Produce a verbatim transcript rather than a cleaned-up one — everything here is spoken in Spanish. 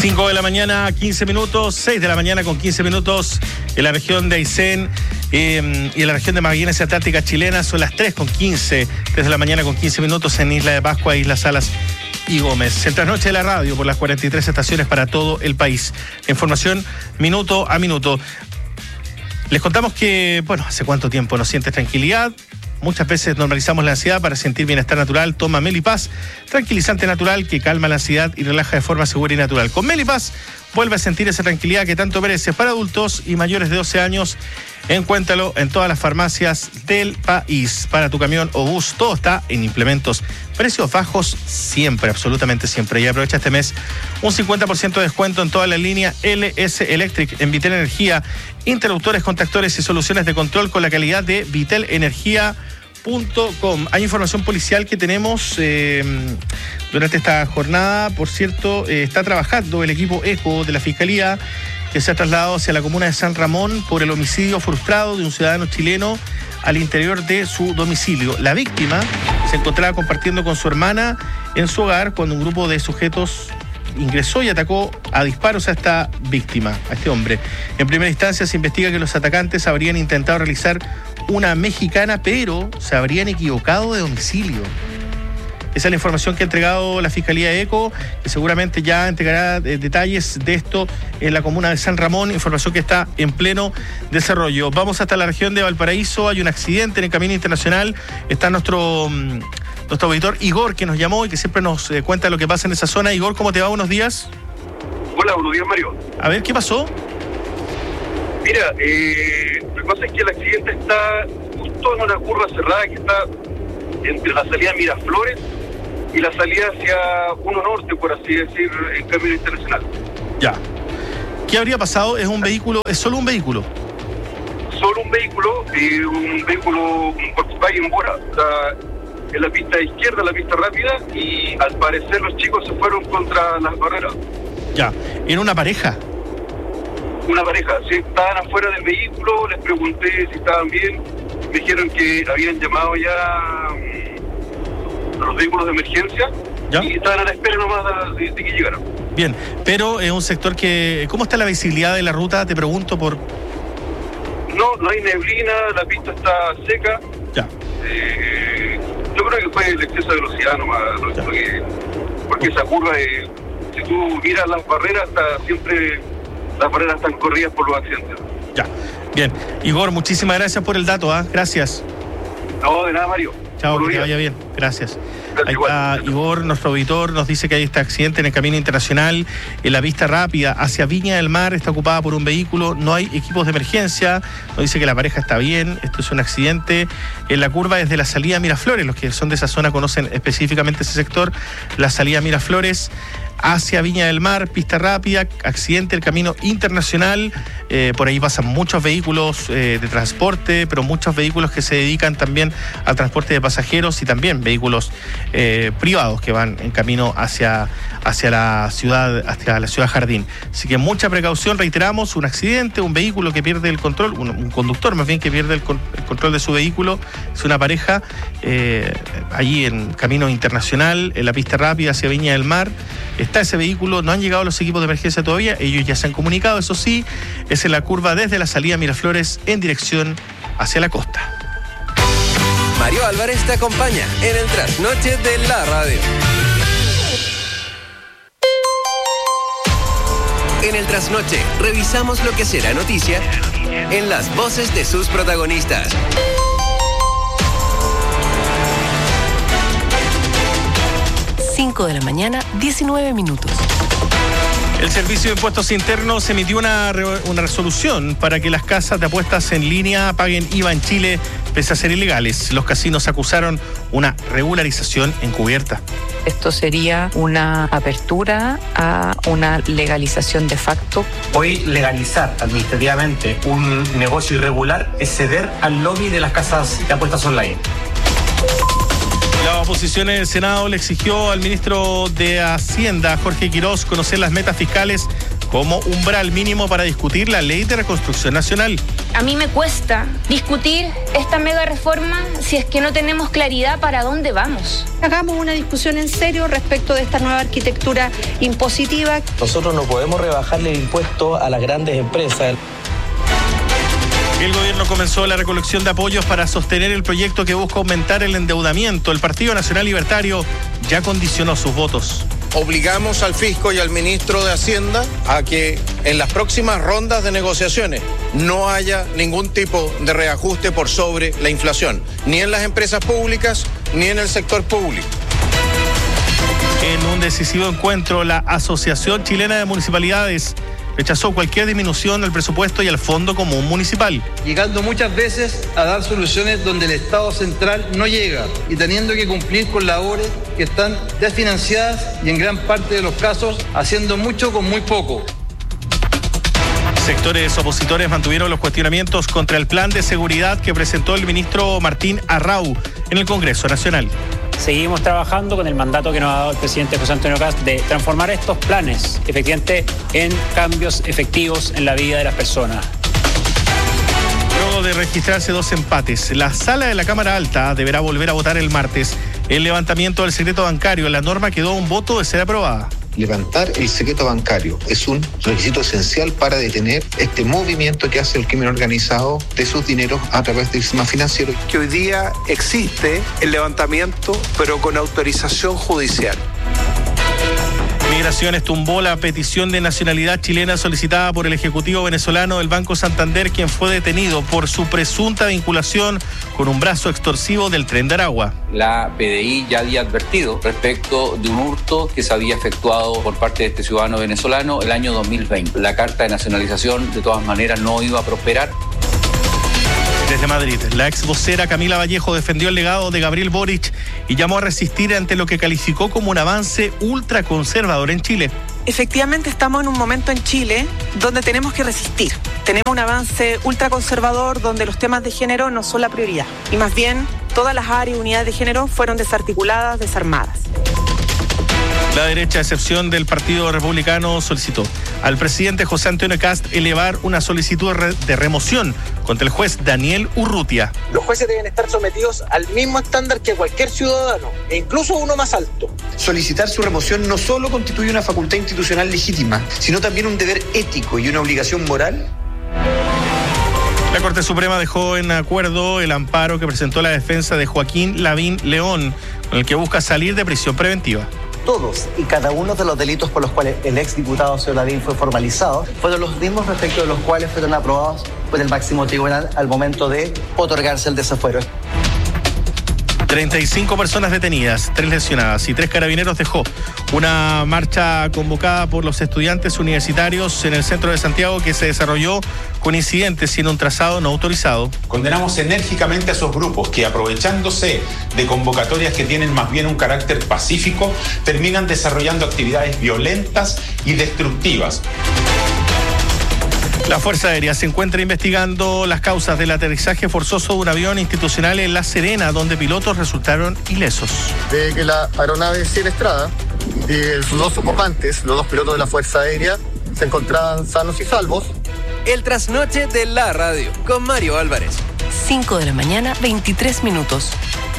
cinco de la mañana, quince minutos, seis de la mañana con quince minutos en la región de Aysén eh, y en la región de Magallanes y Antártica chilena. Son las tres con quince, tres de la mañana con quince minutos en Isla de Pascua, Islas Salas y Gómez. En Trasnoche de la Radio por las cuarenta y tres estaciones para todo el país. La información minuto a minuto. Les contamos que, bueno, hace cuánto tiempo no sientes tranquilidad. Muchas veces normalizamos la ansiedad. Para sentir bienestar natural, toma Melipaz, tranquilizante natural que calma la ansiedad y relaja de forma segura y natural. Con Melipaz vuelve a sentir esa tranquilidad que tanto mereces. Para adultos y mayores de doce años, encuéntralo en todas las farmacias del país. Para tu camión o bus, todo está en implementos. Precios bajos siempre, absolutamente siempre. Y aprovecha este mes un cincuenta por ciento de descuento en toda la línea L S Electric en Vitel Energía. Interruptores, contactores y soluciones de control con la calidad de vitel energía punto com. Hay información policial que tenemos eh, durante esta jornada. Por cierto, eh, está trabajando el equipo ECO de la Fiscalía, que se ha trasladado hacia la comuna de San Ramón por el homicidio frustrado de un ciudadano chileno al interior de su domicilio. La víctima se encontraba compartiendo con su hermana en su hogar cuando un grupo de sujetos ingresó y atacó a disparos a esta víctima, a este hombre. En primera instancia se investiga que los atacantes habrían intentado realizar una mexicana, pero se habrían equivocado de domicilio. Esa es la información que ha entregado la Fiscalía ECO, que seguramente ya entregará eh, detalles de esto en la comuna de San Ramón, información que está en pleno desarrollo. Vamos hasta la región de Valparaíso. Hay un accidente en el camino internacional. Está nuestro, nuestro auditor Igor, que nos llamó y que siempre nos eh, cuenta lo que pasa en esa zona. Igor, ¿cómo te va? Buenos días. Hola, buenos días, Mario. A ver, ¿qué pasó? Mira, eh, lo que pasa es que el accidente está justo en una curva cerrada que está entre la salida Miraflores y la salida hacia uno norte, por así decir, en camino internacional. Ya. ¿Qué habría pasado? ¿Es un vehículo? ¿Es solo un vehículo? Solo un vehículo, eh, un vehículo, un Volkswagen Bora, está en la pista izquierda, la pista rápida, y al parecer los chicos se fueron contra las barreras. Ya. ¿Era una pareja? Una pareja, sí, estaban afuera del vehículo, les pregunté si estaban bien, me dijeron que habían llamado ya a los vehículos de emergencia. ¿Ya? Y estaban a la espera nomás de, de que llegaran. Bien, pero es un sector que... ¿Cómo está la visibilidad de la ruta? Te pregunto por... No, no hay neblina, la pista está seca. Ya. Eh, yo creo que fue el exceso de velocidad nomás, porque, porque esa curva, eh, si tú miras las barreras, está siempre... Las barreras están corridas por los accidentes. Ya, bien. Igor, muchísimas gracias por el dato, ¿ah? ¿eh? Gracias. No, de nada, Mario. Chao, que te vaya bien. Gracias. Gracias. Ahí está Igor, nuestro auditor, nos dice que hay este accidente en el camino internacional, en la pista rápida hacia Viña del Mar, está ocupada por un vehículo, no hay equipos de emergencia, nos dice que la pareja está bien, esto es un accidente en la curva desde la salida Miraflores, los que son de esa zona conocen específicamente ese sector, la salida Miraflores hacia Viña del Mar, pista rápida, accidente, el camino internacional, eh, por ahí pasan muchos vehículos eh, de transporte, pero muchos vehículos que se dedican también al transporte de pasajeros y también vehículos eh, privados que van en camino hacia, hacia la ciudad, hacia la ciudad Jardín. Así que mucha precaución, reiteramos, un accidente, un vehículo que pierde el control, un, un conductor más bien que pierde el, con, el control de su vehículo, es una pareja eh, allí en camino internacional, en la pista rápida hacia Viña del Mar. Está ese vehículo, no han llegado los equipos de emergencia todavía, ellos ya se han comunicado, eso sí, es en la curva desde la salida Miraflores en dirección hacia la costa. Mario Álvarez te acompaña en el Trasnoche de la Radio. En el Trasnoche revisamos lo que será noticia en las voces de sus protagonistas. cinco de la mañana, diecinueve minutos. El Servicio de Impuestos Internos emitió una, re- una resolución para que las casas de apuestas en línea paguen I V A en Chile pese a ser ilegales. Los casinos acusaron una regularización encubierta. Esto sería una apertura a una legalización de facto. Hoy legalizar administrativamente un negocio irregular es ceder al lobby de las casas de apuestas online. La oposición en el Senado le exigió al ministro de Hacienda, Jorge Quirós, conocer las metas fiscales como umbral mínimo para discutir la ley de reconstrucción nacional. A mí me cuesta discutir esta mega reforma si es que no tenemos claridad para dónde vamos. Hagamos una discusión en serio respecto de esta nueva arquitectura impositiva. Nosotros no podemos rebajarle el impuesto a las grandes empresas. El gobierno comenzó la recolección de apoyos para sostener el proyecto que busca aumentar el endeudamiento. El Partido Nacional Libertario ya condicionó sus votos. Obligamos al fisco y al ministro de Hacienda a que en las próximas rondas de negociaciones no haya ningún tipo de reajuste por sobre la inflación, ni en las empresas públicas ni en el sector público. En un decisivo encuentro, la Asociación Chilena de Municipalidades rechazó cualquier disminución del presupuesto y al Fondo Común Municipal. Llegando muchas veces a dar soluciones donde el Estado central no llega y teniendo que cumplir con labores que están desfinanciadas y en gran parte de los casos haciendo mucho con muy poco. Sectores opositores mantuvieron los cuestionamientos contra el plan de seguridad que presentó el ministro Martín Arrau en el Congreso Nacional. Seguimos trabajando con el mandato que nos ha dado el presidente José Antonio Kast de transformar estos planes efectivamente en cambios efectivos en la vida de las personas. Luego de registrarse dos empates, la sala de la Cámara Alta deberá volver a votar el martes el levantamiento del secreto bancario. La norma quedó a un voto de ser aprobada. Levantar el secreto bancario es un requisito esencial para detener este movimiento que hace el crimen organizado de sus dineros a través del sistema financiero. Que hoy día existe el levantamiento, pero con autorización judicial. Migraciones tumbó la petición de nacionalidad chilena solicitada por el ejecutivo venezolano del Banco Santander, quien fue detenido por su presunta vinculación con un brazo extorsivo del Tren de Aragua. La P D I ya había advertido respecto de un hurto que se había efectuado por parte de este ciudadano venezolano el año dos mil veinte. La carta de nacionalización de todas maneras no iba a prosperar. Desde Madrid, la ex vocera Camila Vallejo defendió el legado de Gabriel Boric y llamó a resistir ante lo que calificó como un avance ultraconservador en Chile. Efectivamente estamos en un momento en Chile donde tenemos que resistir. Tenemos un avance ultraconservador donde los temas de género no son la prioridad y más bien todas las áreas y unidades de género fueron desarticuladas, desarmadas. La derecha, a excepción del Partido Republicano, solicitó al presidente José Antonio Kast elevar una solicitud de remoción contra el juez Daniel Urrutia. Los jueces deben estar sometidos al mismo estándar que cualquier ciudadano, e incluso uno más alto. Solicitar su remoción no solo constituye una facultad institucional legítima, sino también un deber ético y una obligación moral. La Corte Suprema dejó en acuerdo el amparo que presentó la defensa de Joaquín Lavín León, con el que busca salir de prisión preventiva. Todos y cada uno de los delitos por los cuales el exdiputado señor Lavín fue formalizado fueron los mismos respecto de los cuales fueron aprobados por el máximo tribunal al momento de otorgarse el desafuero. treinta y cinco personas detenidas, tres lesionadas y tres carabineros dejó una marcha convocada por los estudiantes universitarios en el centro de Santiago que se desarrolló con incidentes siendo un trazado no autorizado. Condenamos enérgicamente a esos grupos que, aprovechándose de convocatorias que tienen más bien un carácter pacífico, terminan desarrollando actividades violentas y destructivas. La Fuerza Aérea se encuentra investigando las causas del aterrizaje forzoso de un avión institucional en La Serena, donde pilotos resultaron ilesos. De que la aeronave Ciel Estrada y sus dos ocupantes, los dos pilotos de la Fuerza Aérea, se encontraban sanos y salvos. El trasnoche de la radio, con Mario Álvarez. cinco de la mañana, veintitrés minutos.